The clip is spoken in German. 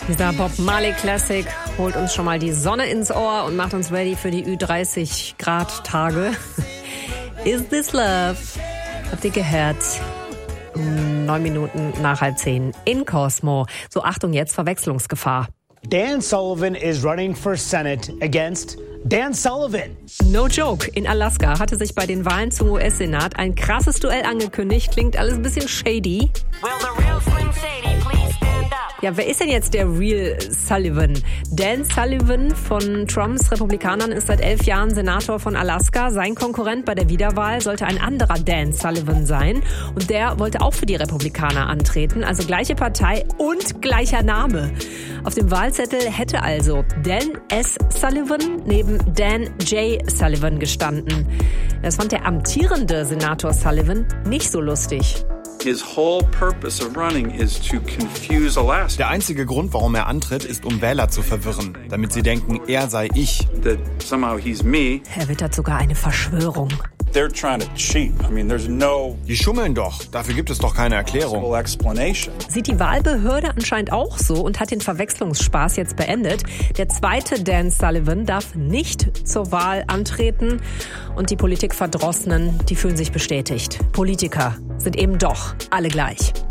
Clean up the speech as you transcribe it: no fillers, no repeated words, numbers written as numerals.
Dieser Bob Marley Classic holt uns schon mal die Sonne ins Ohr und macht uns ready für die Ü30-Grad-Tage. Is This Love? Habt ihr gehört? 9 Minuten nach 9:30 in Cosmo. So, Achtung jetzt, Verwechslungsgefahr. Dan Sullivan is running for Senate against Dan Sullivan. No joke. In Alaska hatte sich bei den Wahlen zum US-Senat ein krasses Duell angekündigt. Klingt alles ein bisschen shady. Will the real Slim Shady please stand up? Ja, wer ist denn jetzt der Real Sullivan? Dan Sullivan von Trumps Republikanern ist seit 11 Jahren Senator von Alaska. Sein Konkurrent bei der Wiederwahl sollte ein anderer Dan Sullivan sein. Und der wollte auch für die Republikaner antreten. Also gleiche Partei und gleicher Name. Auf dem Wahlzettel hätte also Dan S. Sullivan neben Dan J. Sullivan gestanden. Das fand der amtierende Senator Sullivan nicht so lustig. His whole purpose of running is to confuse Alaska. Der einzige Grund, warum er antritt, ist, um Wähler zu verwirren, damit sie denken, er sei ich. That somehow he's me. Er wittert sogar eine Verschwörung. They're trying to cheat. I mean, there's no Die schummeln doch, dafür gibt es doch keine Erklärung. explanation. Sieht die Wahlbehörde anscheinend auch so und hat den Verwechslungsspaß jetzt beendet. Der zweite Dan Sullivan darf nicht zur Wahl antreten und die Politikverdrossenen, die fühlen sich bestätigt. Politiker sind eben doch alle gleich.